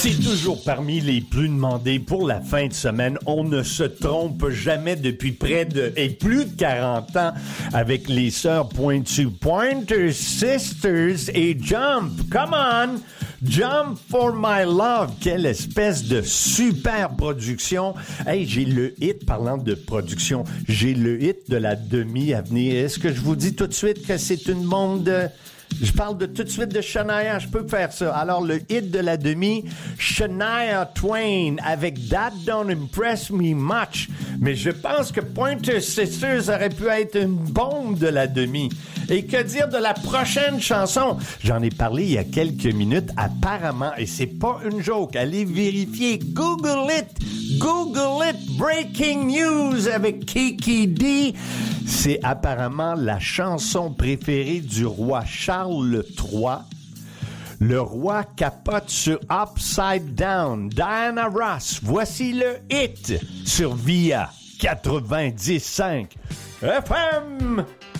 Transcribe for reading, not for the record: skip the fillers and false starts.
C'est toujours parmi les plus demandés pour la fin de semaine. On ne se trompe jamais depuis près de et plus de 40 ans avec les sœurs Pointu, Pointer Sisters et Jump. Come on! Jump for my love. Quelle espèce de super production. Hey, j'ai le hit, parlant de production, j'ai le hit de la demi à venir. Est-ce que je vous dis tout de suite que c'est une bombe de... Je parle de tout de suite de Shania, je peux faire ça. Alors, le hit de la demi, Shania Twain, avec That Don't Impress Me Much. Mais je pense que Pointer Sisters aurait pu être une bombe de la demi. Et que dire de la prochaine chanson? J'en ai parlé il y a quelques minutes, apparemment, et c'est pas une joke, allez vérifier, Google it, Breaking News avec Kiki D. C'est apparemment la chanson préférée du roi Charles III. Le roi capote sur Upside Down, Diana Ross. Voici le hit sur VIA 90.5 FM.